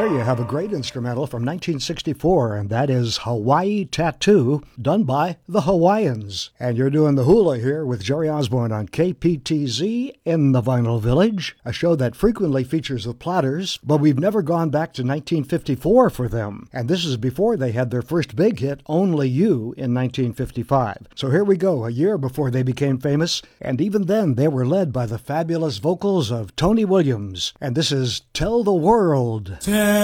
you have a great instrumental from 1964, and that is Hawaii Tattoo, done by the Hawaiians. And you're doing the hula here with Jerry Osborne on KPTZ in the Vinyl Village, a show that frequently features the Platters, but we've never gone back to 1954 for them. And this is before they had their first big hit, Only You, in 1955. So here we go, a year before they became famous, and even then they were led by the fabulous vocals of Tony Williams. And this is Tell the World. Tell